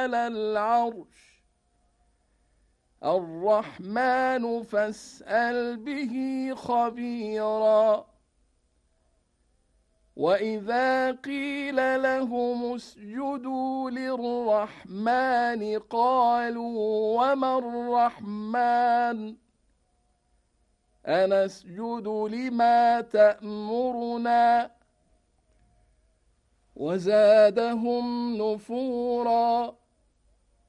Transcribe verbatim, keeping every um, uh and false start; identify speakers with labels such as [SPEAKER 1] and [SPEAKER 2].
[SPEAKER 1] على العرش الرحمن فاسأل به خبيرا وإذا قيل لهم اسجدوا للرحمن قالوا وما الرحمن أنسجد لما تأمرنا وزادهم نفورا